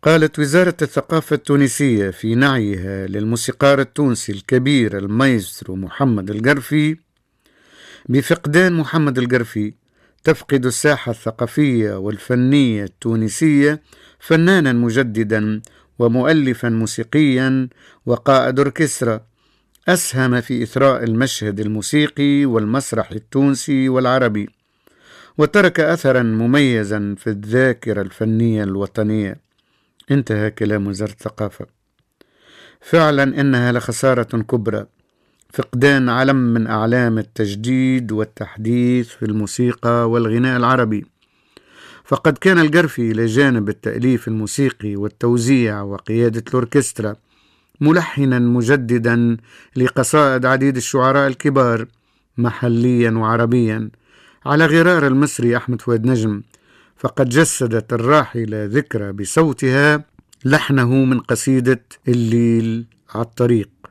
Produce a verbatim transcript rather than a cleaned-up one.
قالت وزارة الثقافة التونسية في نعيها للموسيقار التونسي الكبير المايسترو محمد القرفي بفقدان محمد القرفي تفقد الساحة الثقافية والفنية التونسية فنانا مجددا ومؤلفا موسيقيا وقائد أوركسترا أسهم في إثراء المشهد الموسيقي والمسرح التونسي والعربي، وترك أثرا مميزا في الذاكرة الفنية الوطنية. انتهى كلام وزارة الثقافة. فعلا إنها لخسارة كبرى، فقدان علم من أعلام التجديد والتحديث في الموسيقى والغناء العربي، فقد كان القرفي إلى جانب التأليف الموسيقي والتوزيع وقيادة الأوركسترا ملحنا مجددا لقصائد عديد الشعراء الكبار محليا وعربيا، على غرار المصري أحمد فؤاد نجم، فقد جسدت الراحلة ذكرى بصوتها لحنه من قصيدة الليل على الطريق.